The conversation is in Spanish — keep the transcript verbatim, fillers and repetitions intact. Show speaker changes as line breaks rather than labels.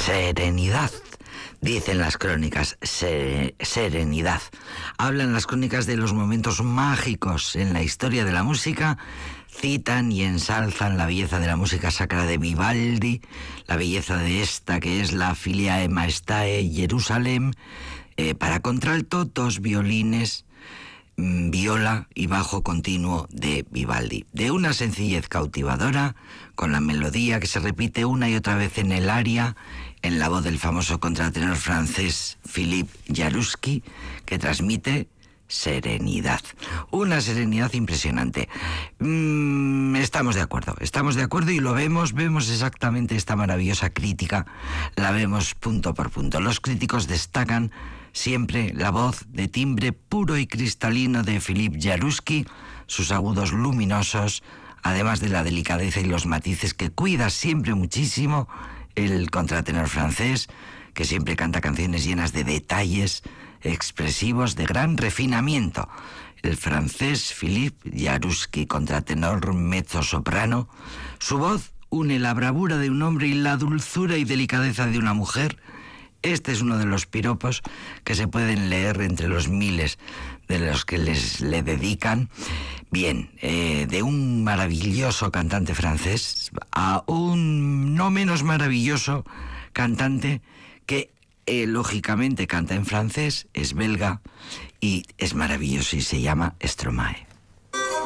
Serenidad. Dicen las crónicas, se, serenidad. Hablan las crónicas de los momentos mágicos en la historia de la música, citan y ensalzan la belleza de la música sacra de Vivaldi, la belleza de esta que es la Filiae Maestae Jerusalem, eh, para contralto, dos violines, mmm, viola y bajo continuo de Vivaldi. De una sencillez cautivadora, con la melodía que se repite una y otra vez en el aria, en la voz del famoso contratenor francés Philippe Jaruski, que transmite serenidad. Una serenidad impresionante. Mm, estamos de acuerdo, estamos de acuerdo y lo vemos, vemos exactamente esta maravillosa crítica, la vemos punto por punto. Los críticos destacan siempre la voz de timbre puro y cristalino de Philippe Jaruski, sus agudos luminosos, además de la delicadeza y los matices que cuida siempre muchísimo el contratenor francés, que siempre canta canciones llenas de detalles expresivos de gran refinamiento. El francés Philippe Jaruski, contratenor mezzosoprano, su voz une la bravura de un hombre y la dulzura y delicadeza de una mujer. Este es uno de los piropos que se pueden leer entre los miles de los que les le dedican. Bien, eh, de un maravilloso cantante francés a un no menos maravilloso cantante que eh, lógicamente canta en francés, es belga y es maravilloso y se llama Stromae.